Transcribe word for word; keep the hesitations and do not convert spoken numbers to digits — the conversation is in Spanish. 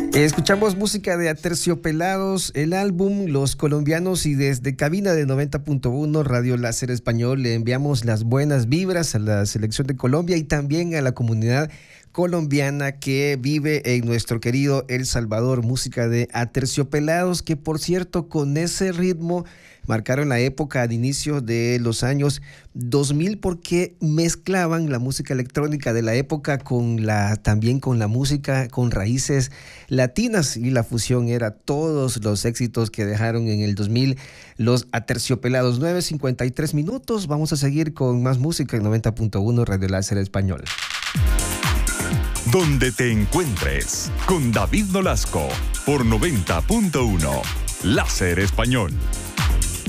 Escuchamos música de Aterciopelados, el álbum Los Colombianos, y desde cabina de noventa punto uno Radio Láser Español le enviamos las buenas vibras a la selección de Colombia y también a la comunidad colombiana que vive en nuestro querido El Salvador. Música de Aterciopelados, que por cierto con ese ritmo marcaron la época al inicio de los años dos mil, porque mezclaban la música electrónica de la época con la, también con la música con raíces latinas, y la fusión era todos los éxitos que dejaron en el dos mil los Aterciopelados. Nueve cincuenta y tres minutos, vamos a seguir con más música en noventa punto uno Radio Láser Español. Donde te encuentres, con David Nolasco, por noventa punto uno Láser Español.